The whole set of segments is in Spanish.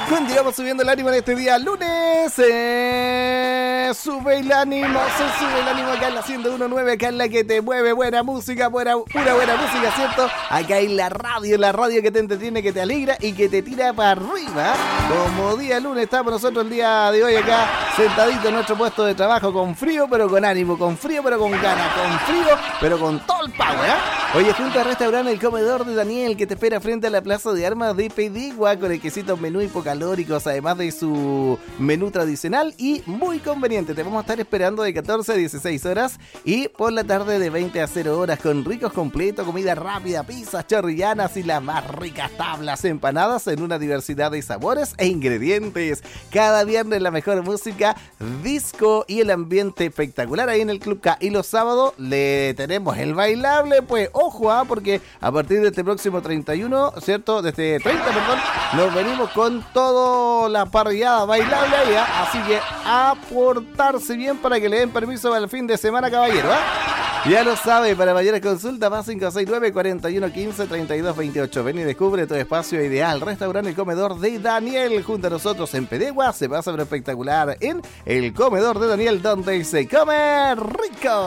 Continuamos subiendo el ánimo en este día lunes. Sube el ánimo, se sube el ánimo acá en la 101.9, acá en la que te mueve buena música, pura buena música, ¿cierto? Acá en la radio que te entretiene, que te alegra y que te tira para arriba. Como día lunes estamos nosotros el día de hoy acá sentaditos en nuestro puesto de trabajo, con frío pero con ánimo, con frío pero con ganas, con frío pero con todo el power, ¿eh? Oye, junto al restaurante El Comedor de Daniel, que te espera frente a la Plaza de Armas de Pedigua, con exquisitos menús hipocalóricos, además de su menú tradicional y muy conveniente. Te vamos a estar esperando de 14 a 16 horas y por la tarde de 20 a 0 horas con ricos completos, comida rápida, pizzas chorrillanas y las más ricas tablas empanadas en una diversidad de sabores e ingredientes. Cada viernes la mejor música, disco y el ambiente espectacular ahí en el Club K. Y los sábados le tenemos el bailable, pues ojo, porque a partir de este próximo 31, ¿cierto? De este 30, perdón, nos venimos con toda la parrillada bailable ahí, así que a portarse bien para que le den permiso para el fin de semana, caballero, Ya lo sabe, para mayores consultas, más 569-4115-3228. Ven y descubre tu espacio ideal. Restaurante El Comedor de Daniel, junto a nosotros en Pedegua. Se pasa pero espectacular en El Comedor de Daniel, donde se come rico.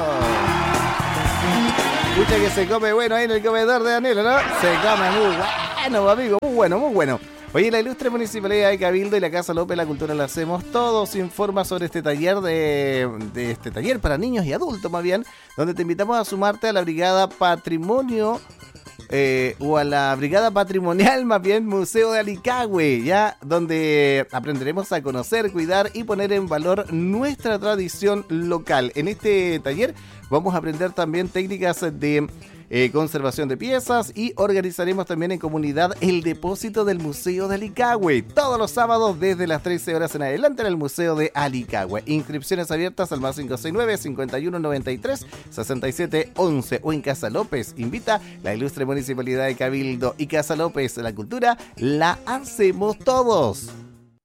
Escucha que se come bueno ahí en El Comedor de Daniel, ¿no? Se come muy bueno, amigo, muy bueno, muy bueno. Oye, la ilustre Municipalidad de Cabildo y la Casa López La Cultura la hacemos todos. Informa sobre este taller de este taller para niños y adultos, más bien, donde te invitamos a sumarte a la Brigada Patrimonio o a la Brigada Patrimonial, más bien, Museo de Alicagüe, ya, donde aprenderemos a conocer, cuidar y poner en valor nuestra tradición local. En este taller vamos a aprender también técnicas de conservación de piezas y organizaremos también en comunidad el depósito del Museo de Alicagüe todos los sábados desde las 13 horas en adelante en el Museo de Alicagüe. Inscripciones abiertas al más 569-5193-6711 o en Casa López. Invita la ilustre Municipalidad de Cabildo y Casa López. La cultura la hacemos todos.